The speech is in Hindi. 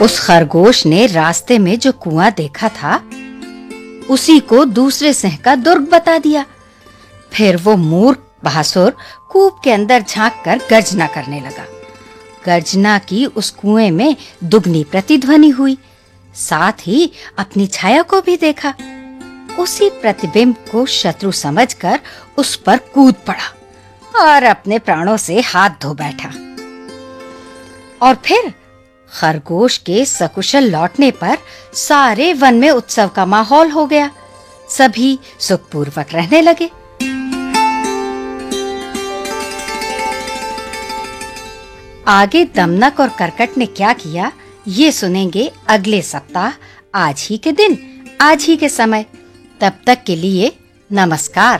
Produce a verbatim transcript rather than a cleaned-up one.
उस खरगोश ने रास्ते में जो कुआं देखा था उसी को दूसरे सिंह का दुर्ग बता दिया। फिर वो मूर्ख बहासुर कूप के अंदर झांककर गर्जना करने लगा। गर्जना की उस कुएं में दुगनी प्रतिध्वनि हुई। साथ ही अपनी छाया को भी देखा। उसी प्रतिबिंब को शत्रु समझकर उस पर कूद पड़ा और अपने प्राणों से हाथ धो बैठा। और फिर खरगोश के सकुशल लौटने पर सारे वन में उत्सव का माहौल हो गया। सभी सुखपूर्वक रहने लगे। आगे दमनक और करकट ने क्या किया ये सुनेंगे अगले सप्ताह, आज ही के दिन, आज ही के समय। तब तक के लिए नमस्कार।